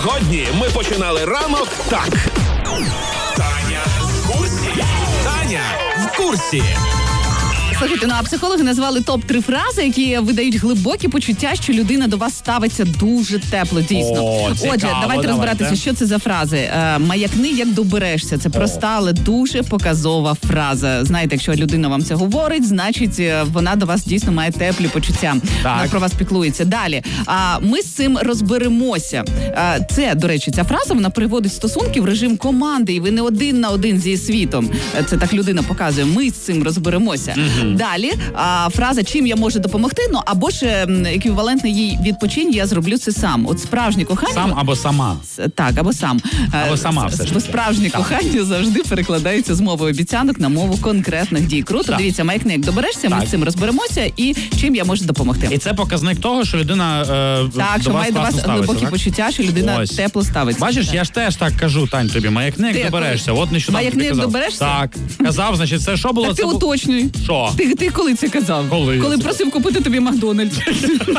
Сьогодні ми починали ранок так. Таня в курсі. Таня в курсі. Слухайте, ну а психологи назвали топ-3 фрази, які видають глибокі почуття, що людина до вас ставиться дуже тепло, дійсно. Цікаво, Отже, давайте розбиратися, що це за фрази. Маякни, як доберешся. Це проста, але дуже показова фраза. Знаєте, якщо людина вам це говорить, значить вона до вас дійсно має теплі почуття. Вона про вас піклується. Далі. Ми з цим розберемося. Це, до речі, ця фраза, вона переводить стосунки в режим команди, і ви не один на один зі світом. Це так людина показує. Ми з цим розберемося. Далі фраза «чим я можу допомогти», ну або ж еквівалентний їй «відпочинь, я зроблю це сам». От справжнє кохання... Сам або сама. Так, або сам. Або сама все ж. Бо справжнє кохання завжди перекладається з мови обіцянок на мову конкретних дій. Круто, дивіться, маякни, як доберешся, ми з цим розберемося і чим я можу допомогти. І це показник того, що людина що має до вас глибокі почуття, що людина тепло ставиться. Бачиш, я ж теж так кажу, Тань, тобі, маякни, як доберешся. От нещодавно маякни, як доберешся? Так, казав, значить, це що було? Так ти уточнюй. Що? Ти коли це казав? Коли просив купити тобі Макдональдс.